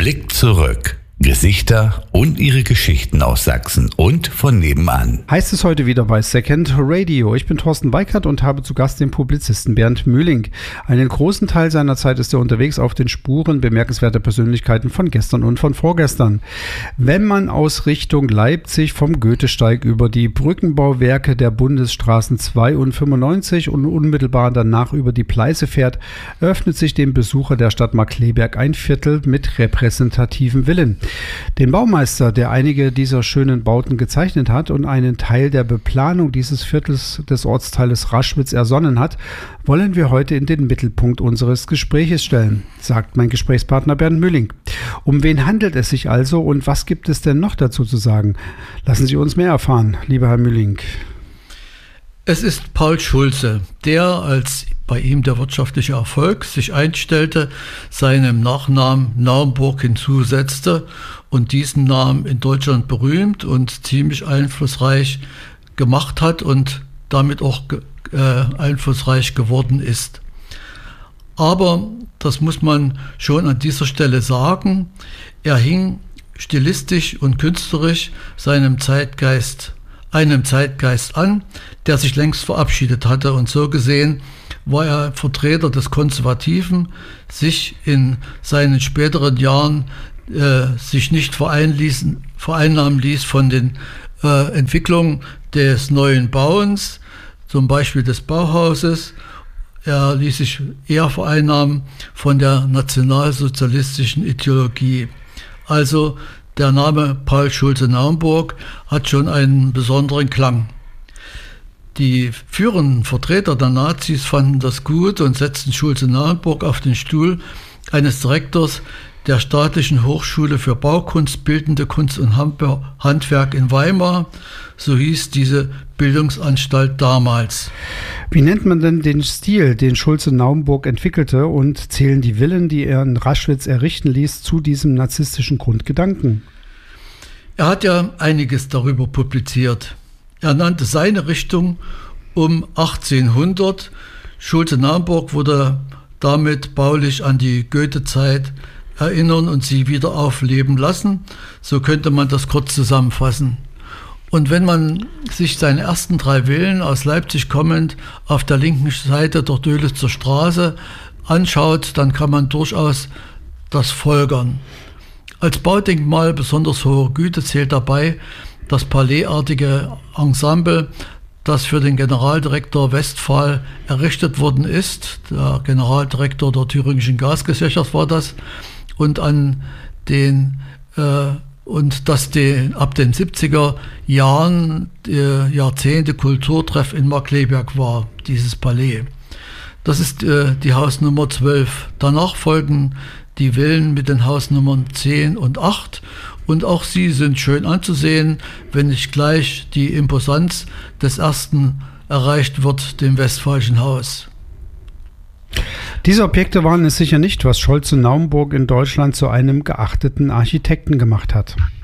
Blick zurück. Gesichter und ihre Geschichten aus Sachsen und von nebenan. Heißt es heute wieder bei Second Radio. Ich bin Thorsten Weikert und habe zu Gast den Publizisten Bernd Mühling. Einen großen Teil seiner Zeit ist er unterwegs auf den Spuren bemerkenswerter Persönlichkeiten von gestern und von vorgestern. Wenn man aus Richtung Leipzig vom Goethesteig über die Brückenbauwerke der Bundesstraßen 2 und 95 und unmittelbar danach über die Pleiße fährt, öffnet sich dem Besucher der Stadt Markkleeberg ein Viertel mit repräsentativen Villen. Den Baumeister, der einige dieser schönen Bauten gezeichnet hat und einen Teil der Beplanung dieses Viertels des Ortsteiles Raschwitz ersonnen hat, wollen wir heute in den Mittelpunkt unseres Gespräches stellen, sagt mein Gesprächspartner Bernd Mühling. Um wen handelt es sich also und was gibt es denn noch dazu zu sagen? Lassen Sie uns mehr erfahren, lieber Herr Mühling. Es ist Paul Schulze, der, als bei ihm der wirtschaftliche Erfolg sich einstellte, seinem Nachnamen Naumburg hinzusetzte und diesen Namen in Deutschland berühmt und ziemlich einflussreich gemacht hat und damit auch einflussreich geworden ist. Aber, das muss man schon an dieser Stelle sagen, er hing stilistisch und künstlerisch einem Zeitgeist an, der sich längst verabschiedet hatte, und so gesehen war er Vertreter des Konservativen, sich in seinen späteren Jahren sich nicht vereinnahmen ließ von den Entwicklungen des neuen Bauens, zum Beispiel des Bauhauses. Er ließ sich eher vereinnahmen von der nationalsozialistischen Ideologie. Also der Name Paul Schulze Naumburg hat schon einen besonderen Klang. Die führenden Vertreter der Nazis fanden das gut und setzten Schulze Naumburg auf den Stuhl eines Direktors der Staatlichen Hochschule für Baukunst, Bildende Kunst und Handwerk in Weimar. So hieß diese Bildungsanstalt damals. Wie nennt man denn den Stil, den Schulze Naumburg entwickelte, und zählen die Villen, die er in Raschwitz errichten ließ, zu diesem narzisstischen Grundgedanken? Er hat ja einiges darüber publiziert. Er nannte seine Richtung um 1800. Schulze Naumburg wurde damit baulich an die Goethe-Zeit erinnern und sie wieder aufleben lassen. So könnte man das kurz zusammenfassen. Und wenn man sich seine ersten 3 Villen aus Leipzig kommend auf der linken Seite der Dölitzer Straße anschaut, dann kann man durchaus das folgern. Als Baudenkmal besonders hoher Güte zählt dabei das palaisartige Ensemble, das für den Generaldirektor Westphal errichtet worden ist. Der Generaldirektor der Thüringischen Gasgesellschaft war das. Und ab den 70er Jahren Jahrzehnte Kulturtreff in Markkleeberg war, dieses Palais. Das ist die Hausnummer 12. Danach folgen die Villen mit den Hausnummern 10 und 8. Und auch sie sind schön anzusehen, wenn nicht gleich die Imposanz des ersten erreicht wird, dem Westphalischen Haus. Diese Objekte waren es sicher nicht, was Schulze Naumburg in Deutschland zu einem geachteten Architekten gemacht hat.